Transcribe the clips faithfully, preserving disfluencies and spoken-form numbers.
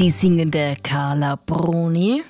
die singende Carla Bruni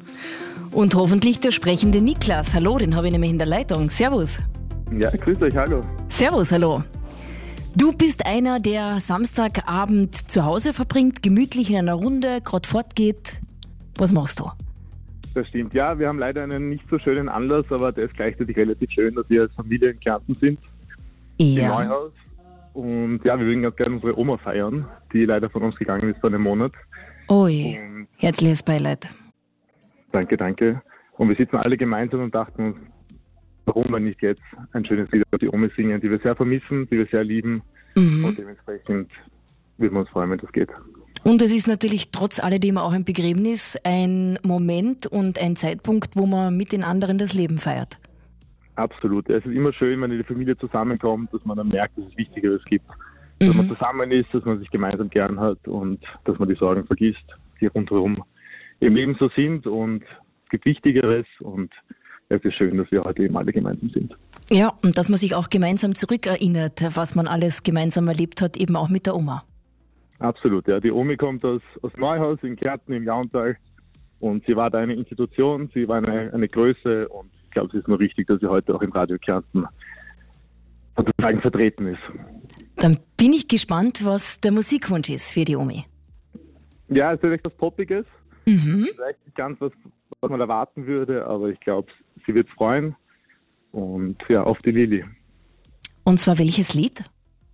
und hoffentlich der sprechende Niklas. Hallo, den habe ich nämlich in der Leitung. Servus. Ja, grüß euch, hallo. Servus, hallo. Du bist einer, der Samstagabend zu Hause verbringt, gemütlich in einer Runde, gerade fortgeht. Was machst du? Das stimmt, ja, wir haben leider einen nicht so schönen Anlass, aber der ist gleichzeitig relativ schön, dass wir als Familie in Kärnten sind. Ja. Im Neuhaus. Und ja, wir würden ganz gerne unsere Oma feiern, die leider von uns gegangen ist vor einem Monat. Ui, Und herzliches Beileid. danke, danke. Und wir sitzen alle gemeinsam und dachten uns, warum wir nicht jetzt ein schönes Lied über die Omi singen, die wir sehr vermissen, die wir sehr lieben. Mhm. Und dementsprechend würden wir uns freuen, wenn das geht. Und es ist natürlich trotz alledem auch ein Begräbnis, ein Moment und ein Zeitpunkt, wo man mit den anderen das Leben feiert. Absolut. Es ist immer schön, wenn die Familie zusammenkommt, dass man dann merkt, dass es Wichtigeres gibt. Dass Mhm. man zusammen ist, dass man sich gemeinsam gern hat und dass man die Sorgen vergisst, die rundherum im Leben so sind. Und es gibt Wichtigeres und es ist schön, dass wir heute eben alle gemeinsam sind. Ja, und dass man sich auch gemeinsam zurückerinnert, was man alles gemeinsam erlebt hat, eben auch mit der Oma. Absolut, ja. Die Omi kommt aus, aus Neuhaus in Kärnten im Jauntal und sie war da eine Institution, sie war eine, eine Größe und ich glaube, es ist nur richtig, dass sie heute auch im Radio Kärnten sozusagen vertreten ist. Dann bin ich gespannt, was der Musikwunsch ist für die Omi. Ja, es ist etwas Poppiges, Mhm. vielleicht nicht ganz was, was man erwarten würde, aber ich glaube, sie wird freuen und ja, auf die Lilly. Und zwar welches Lied?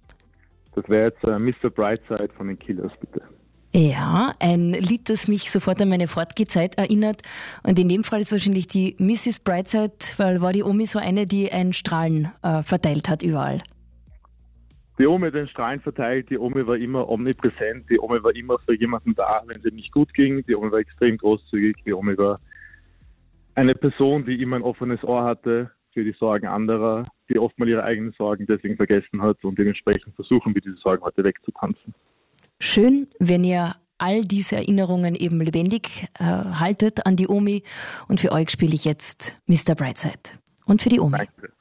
Das wäre jetzt äh, Mister Brightside von den Killers, bitte. Ja, ein Lied, das mich sofort an meine Fortgehzeit erinnert. Und in dem Fall ist wahrscheinlich die Missus Brightside, weil war die Omi so eine, die einen Strahlen äh, verteilt hat überall. Die Omi hat den Strahlen verteilt, die Omi war immer omnipräsent, die Omi war immer für jemanden da, wenn es ihm nicht gut ging, die Omi war extrem großzügig, die Omi war eine Person, die immer ein offenes Ohr hatte für die Sorgen anderer, die oft mal ihre eigenen Sorgen deswegen vergessen hat und dementsprechend versuchen wir diese Sorgen heute wegzutanzen. Schön, wenn ihr all diese Erinnerungen eben lebendig äh, haltet an die Omi. Und für euch spiele ich jetzt Mister Brightside. Und für die Omi. Danke.